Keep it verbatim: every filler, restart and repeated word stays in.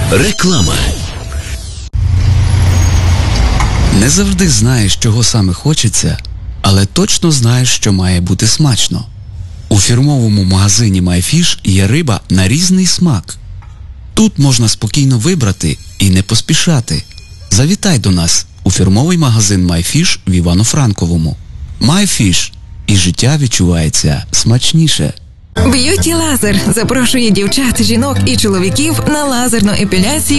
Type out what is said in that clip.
Реклама. Не завжди знаєш, чого саме хочеться, але точно знаєш, що має бути смачно. У фірмовому магазині MyFish є риба на різний смак. Тут можна спокійно вибрати і не поспішати. Завітай до нас у фірмовий магазин MyFish в Івано-Франковому. MyFish. І життя відчувається смачніше. Б'юті Лазер запрошує дівчат, жінок і чоловіків на лазерну епіляцію